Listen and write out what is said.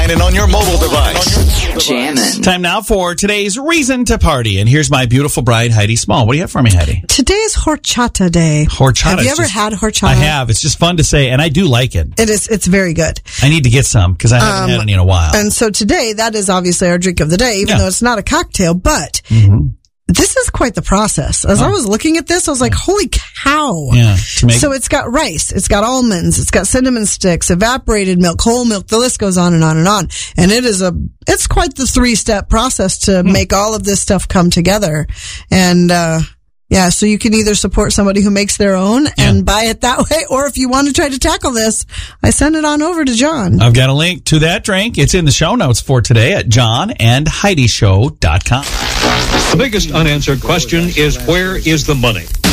online and on your mobile device. Jammin'. Time now for today's reason to party. And here's my beautiful bride, Heidi Small. What do you have for me, Heidi? Today is horchata day. Horchata. Have you ever had horchata? I have. It's just fun to say, and I do like it. It's very good. I need to get some because I haven't had any in a while. And so today, that is obviously our drink of the day, even though it's not a cocktail, but this is quite the process. As I was looking at this, I was like, holy cow. Yeah. So it's got rice, it's got almonds, it's got cinnamon sticks, evaporated milk, whole milk, the list goes on and on and on. And it's quite the 3-step process to make all of this stuff come together. And, so you can either support somebody who makes their own and buy it that way, or if you want to try to tackle this, I send it on over to John. I've got a link to that drink. It's in the show notes for today at johnandheidishow.com. The biggest unanswered question is, where is the money?